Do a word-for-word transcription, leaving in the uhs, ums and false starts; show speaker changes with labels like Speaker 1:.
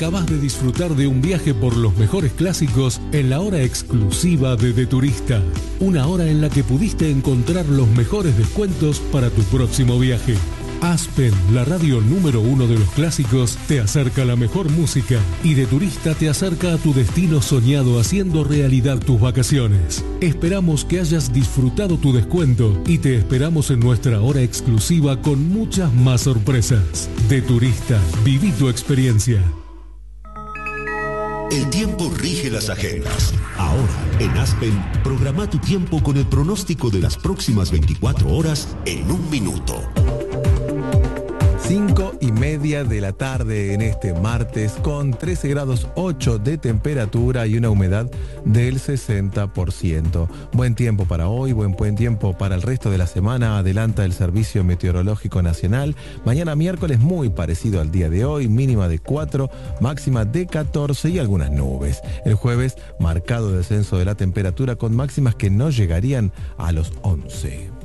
Speaker 1: acabás de disfrutar de un viaje por los mejores clásicos en la hora exclusiva de De Turista. Una hora en la que pudiste encontrar los mejores descuentos para tu próximo viaje. Aspen, la radio número uno de los clásicos, te acerca la mejor música y De Turista te acerca a tu destino soñado haciendo realidad tus vacaciones. Esperamos que hayas disfrutado tu descuento y te esperamos en nuestra hora exclusiva con muchas más sorpresas. De Turista, viví tu experiencia.
Speaker 2: El tiempo rige las agendas. Ahora, en Aspen, programa tu tiempo con el pronóstico de las próximas veinticuatro horas en un minuto.
Speaker 3: Cinco y media de la tarde en este martes con trece grados ocho de temperatura y una humedad del sesenta por ciento. Buen tiempo para hoy, buen buen tiempo para el resto de la semana, adelanta el Servicio Meteorológico Nacional. Mañana miércoles muy parecido al día de hoy, mínima de cuatro, máxima de catorce y algunas nubes. El jueves, marcado descenso de la temperatura con máximas que no llegarían a los once.